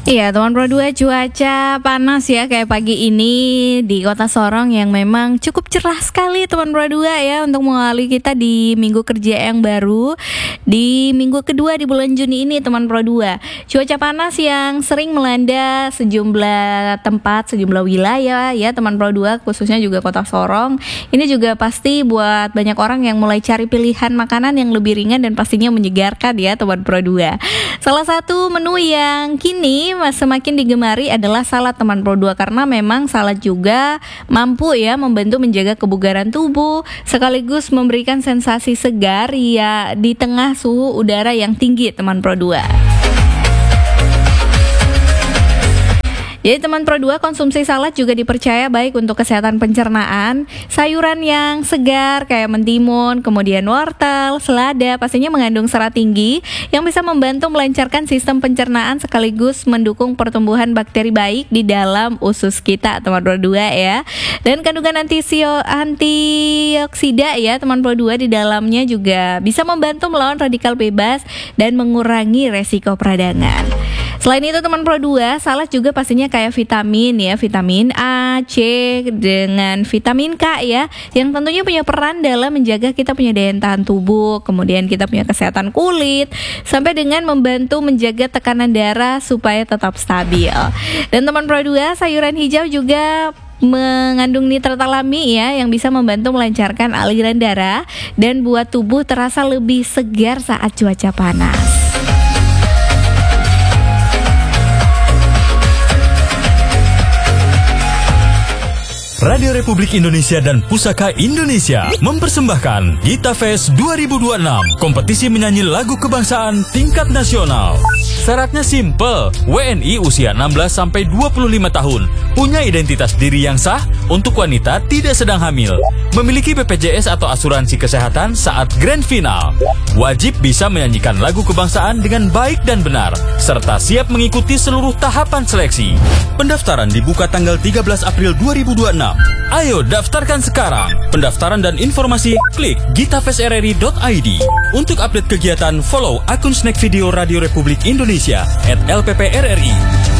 Iya, teman Pro 2, cuaca panas ya kayak pagi ini di Kota Sorong yang memang cukup cerah sekali teman Pro 2 ya untuk mengawali kita di minggu kerja yang baru di minggu kedua di bulan Juni ini teman Pro 2. Cuaca panas yang sering melanda sejumlah tempat, sejumlah wilayah ya teman Pro 2, khususnya juga Kota Sorong. Ini juga pasti buat banyak orang yang mulai cari pilihan makanan yang lebih ringan dan pastinya menyegarkan ya teman Pro 2. Salah satu menu yang kini semakin digemari adalah salad teman Pro 2 karena memang salad juga mampu ya membantu menjaga kebugaran tubuh sekaligus memberikan sensasi segar ya di tengah suhu udara yang tinggi teman Pro 2. Jadi teman Pro 2, konsumsi salad juga dipercaya baik untuk kesehatan pencernaan. Sayuran yang segar kayak mentimun, kemudian wortel, selada pastinya mengandung serat tinggi yang bisa membantu melancarkan sistem pencernaan sekaligus mendukung pertumbuhan bakteri baik di dalam usus kita teman Pro 2 ya. Dan kandungan antioksida ya teman Pro 2 di dalamnya juga bisa membantu melawan radikal bebas dan mengurangi resiko peradangan. Selain itu teman Pro 2, salad juga pastinya kayak vitamin ya, vitamin A, C dengan vitamin K ya, yang tentunya punya peran dalam menjaga kita punya daya tahan tubuh, kemudian kita punya kesehatan kulit, sampai dengan membantu menjaga tekanan darah supaya tetap stabil. Dan teman Pro 2, sayuran hijau juga mengandung nitrat alami ya yang bisa membantu melancarkan aliran darah dan buat tubuh terasa lebih segar saat cuaca panas. Radio Republik Indonesia dan Pusaka Indonesia mempersembahkan Gita Fest 2026, kompetisi menyanyi lagu kebangsaan tingkat nasional. Syaratnya simple, WNI usia 16-25 tahun, punya identitas diri yang sah, untuk wanita tidak sedang hamil, memiliki BPJS atau asuransi kesehatan saat grand final, wajib bisa menyanyikan lagu kebangsaan dengan baik dan benar, serta siap mengikuti seluruh tahapan seleksi. Pendaftaran dibuka tanggal 13 April 2026. Ayo daftarkan sekarang. Pendaftaran dan informasi klik gitafestrri.id. Untuk update kegiatan follow akun Snack Video Radio Republik Indonesia @LPPRRI.